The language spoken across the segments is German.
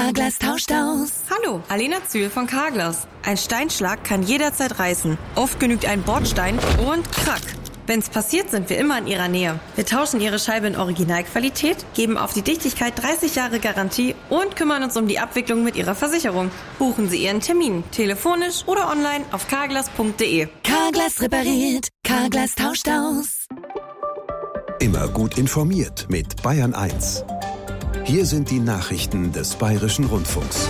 Carglass tauscht aus. Hallo, Alena Zühl von Carglass. Ein Steinschlag kann jederzeit reißen. Oft genügt ein Bordstein und krack. Wenn's passiert, sind wir immer in Ihrer Nähe. Wir tauschen Ihre Scheibe in Originalqualität, geben auf die Dichtigkeit 30 Jahre Garantie und kümmern uns um die Abwicklung mit Ihrer Versicherung. Buchen Sie Ihren Termin, telefonisch oder online auf carglass.de. Carglass repariert, Carglass tauscht aus. Immer gut informiert mit Bayern 1. Hier sind die Nachrichten des Bayerischen Rundfunks.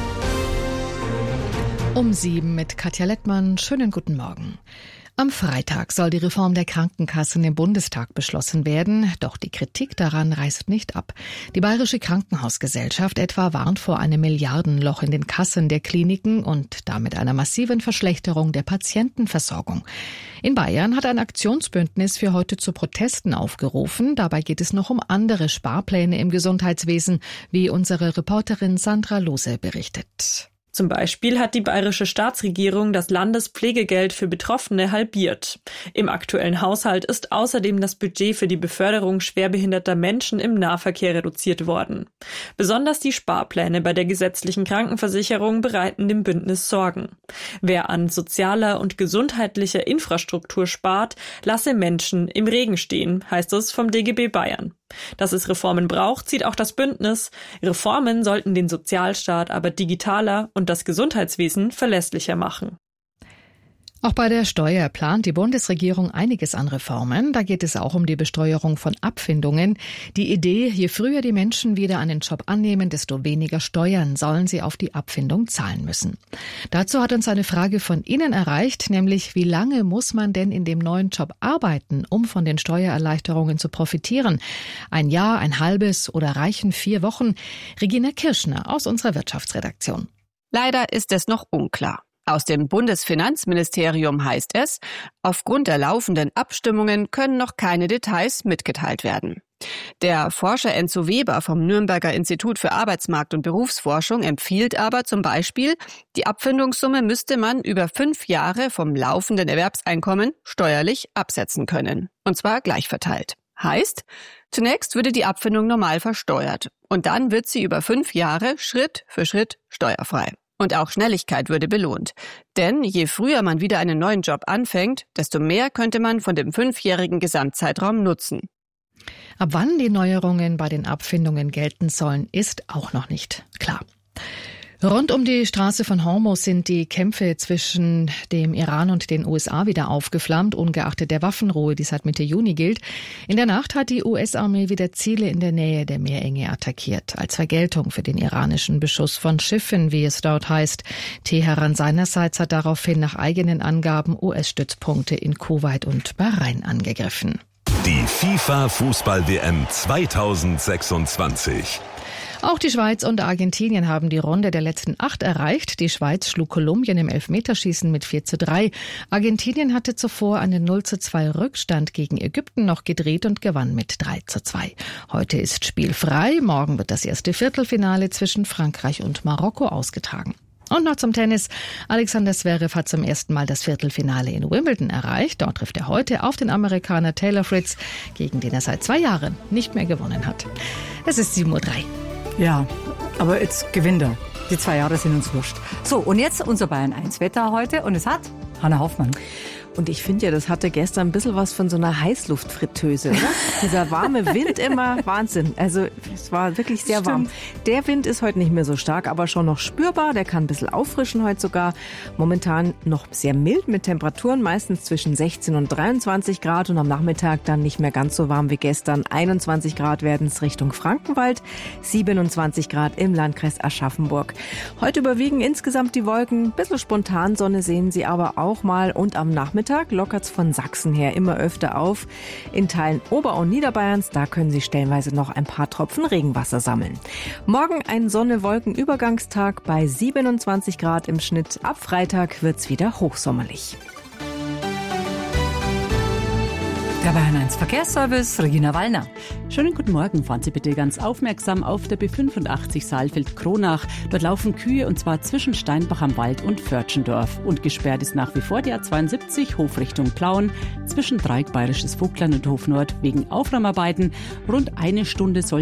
Um 7 mit Katja Lettmann. Schönen guten Morgen. Am Freitag soll die Reform der Krankenkassen im Bundestag beschlossen werden, doch die Kritik daran reißt nicht ab. Die Bayerische Krankenhausgesellschaft etwa warnt vor einem Milliardenloch in den Kassen der Kliniken und damit einer massiven Verschlechterung der Patientenversorgung. In Bayern hat ein Aktionsbündnis für heute zu Protesten aufgerufen. Dabei geht es noch um andere Sparpläne im Gesundheitswesen, wie unsere Reporterin Sandra Lose berichtet. Zum Beispiel hat die bayerische Staatsregierung das Landespflegegeld für Betroffene halbiert. Im aktuellen Haushalt ist außerdem das Budget für die Beförderung schwerbehinderter Menschen im Nahverkehr reduziert worden. Besonders die Sparpläne bei der gesetzlichen Krankenversicherung bereiten dem Bündnis Sorgen. Wer an sozialer und gesundheitlicher Infrastruktur spart, lasse Menschen im Regen stehen, heißt es vom DGB Bayern. Dass es Reformen braucht, sieht auch das Bündnis. Reformen sollten den Sozialstaat aber digitaler und das Gesundheitswesen verlässlicher machen. Auch bei der Steuer plant die Bundesregierung einiges an Reformen. Da geht es auch um die Besteuerung von Abfindungen. Die Idee, je früher die Menschen wieder einen Job annehmen, desto weniger Steuern sollen sie auf die Abfindung zahlen müssen. Dazu hat uns eine Frage von Ihnen erreicht, nämlich wie lange muss man denn in dem neuen Job arbeiten, um von den Steuererleichterungen zu profitieren? Ein Jahr, ein halbes oder reichen 4 Wochen? Regina Kirschner aus unserer Wirtschaftsredaktion. Leider ist es noch unklar. Aus dem Bundesfinanzministerium heißt es, aufgrund der laufenden Abstimmungen können noch keine Details mitgeteilt werden. Der Forscher Enzo Weber vom Nürnberger Institut für Arbeitsmarkt- und Berufsforschung empfiehlt aber zum Beispiel, die Abfindungssumme müsste man über 5 Jahre vom laufenden Erwerbseinkommen steuerlich absetzen können. Und zwar gleich verteilt. Heißt, zunächst würde die Abfindung normal versteuert und dann wird sie über 5 Jahre Schritt für Schritt steuerfrei. Und auch Schnelligkeit würde belohnt. Denn je früher man wieder einen neuen Job anfängt, desto mehr könnte man von dem 5-jährigen Gesamtzeitraum nutzen. Ab wann die Neuerungen bei den Abfindungen gelten sollen, ist auch noch nicht klar. Rund um die Straße von Hormuz sind die Kämpfe zwischen dem Iran und den USA wieder aufgeflammt, ungeachtet der Waffenruhe, die seit Mitte Juni gilt. In der Nacht hat die US-Armee wieder Ziele in der Nähe der Meerenge attackiert, als Vergeltung für den iranischen Beschuss von Schiffen, wie es dort heißt. Teheran seinerseits hat daraufhin nach eigenen Angaben US-Stützpunkte in Kuwait und Bahrain angegriffen. Die FIFA-Fußball-WM 2026. Auch die Schweiz und Argentinien haben die Runde der letzten 8 erreicht. Die Schweiz schlug Kolumbien im Elfmeterschießen mit 4:3. Argentinien hatte zuvor einen 0:2 Rückstand gegen Ägypten noch gedreht und gewann mit 3:2. Heute ist spielfrei. Morgen wird das erste Viertelfinale zwischen Frankreich und Marokko ausgetragen. Und noch zum Tennis. Alexander Zverev hat zum ersten Mal das Viertelfinale in Wimbledon erreicht. Dort trifft er heute auf den Amerikaner Taylor Fritz, gegen den er seit 2 Jahren nicht mehr gewonnen hat. Es ist 7:03 Uhr. Ja, aber jetzt gewinnt er. Die 2 Jahre sind uns wurscht. So, und jetzt unser Bayern 1 Wetter heute. Und es hat Hanna Hoffmann. Und ich finde ja, das hatte gestern ein bisschen was von so einer Heißluftfritteuse, oder? Dieser warme Wind immer, Wahnsinn. Also es war wirklich sehr warm. Der Wind ist heute nicht mehr so stark, aber schon noch spürbar. Der kann ein bisschen auffrischen heute sogar. Momentan noch sehr mild mit Temperaturen, meistens zwischen 16 und 23 Grad. Und am Nachmittag dann nicht mehr ganz so warm wie gestern. 21 Grad werden es Richtung Frankenwald, 27 Grad im Landkreis Aschaffenburg. Heute überwiegen insgesamt die Wolken. Ein bisschen spontan Sonne sehen Sie aber auch mal. Und am Nachmittag lockert's von Sachsen her immer öfter auf. In Teilen Ober- und Niederbayerns, da können Sie stellenweise noch ein paar Tropfen Regenwasser sammeln. Morgen ein Sonne-Wolken-Übergangstag bei 27 Grad im Schnitt. Ab Freitag wird's wieder hochsommerlich. Der Bayern 1 Verkehrsservice, Regina Wallner. Schönen guten Morgen. Fahren Sie bitte ganz aufmerksam auf der B85 Saalfeld-Kronach. Dort laufen Kühe und zwar zwischen Steinbach am Wald und Pförtschendorf. Und gesperrt ist nach wie vor die A72 Hofrichtung Plauen zwischen Dreieck Bayerisches Vogtland und Hof Nord wegen Aufräumarbeiten. Rund 1 Stunde soll